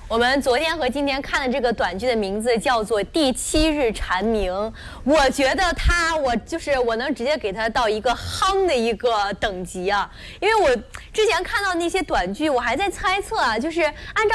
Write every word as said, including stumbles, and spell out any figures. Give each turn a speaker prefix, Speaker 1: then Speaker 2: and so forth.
Speaker 1: 我们昨天和今天看的这个短剧的名字叫做《第七日蝉鸣》，我觉得它，我就是我能直接给它到一个夯的一个等级啊，因为我之前看到那些短剧，我还在猜测啊，就是按照